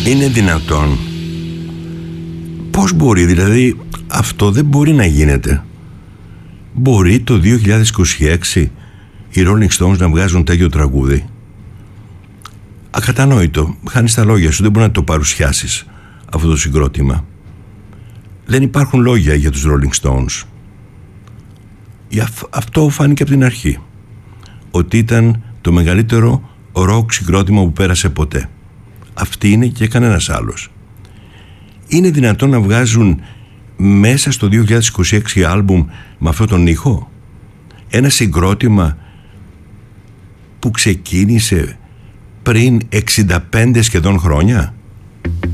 Είναι δυνατόν? Πώς μπορεί, δηλαδή αυτό δεν μπορεί να γίνεται. Μπορεί το 2026 οι Rolling Stones να βγάζουν τέτοιο τραγούδι? Ακατανόητο, χάνεις τα λόγια σου, δεν μπορεί να το παρουσιάσεις αυτό το συγκρότημα. Δεν υπάρχουν λόγια για τους Rolling Stones. Αυτό φάνηκε από την αρχή, ότι ήταν το μεγαλύτερο ροκ συγκρότημα που πέρασε ποτέ. Αυτή είναι και κανένας άλλος. Είναι δυνατόν να βγάζουν μέσα στο 2026 άλμπουμ με αυτόν τον ήχο? Ένα συγκρότημα που ξεκίνησε πριν 65 σχεδόν χρόνια.